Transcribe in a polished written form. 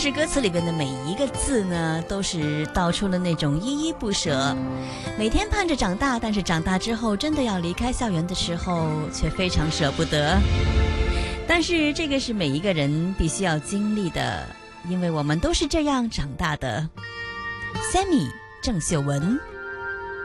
诗歌词里边的每一个字呢，都是道出了那种依依不舍。每天盼着长大，但是长大之后真的要离开校园的时候，却非常舍不得。但是这个是每一个人必须要经历的，因为我们都是这样长大的。Sammy 郑秀文。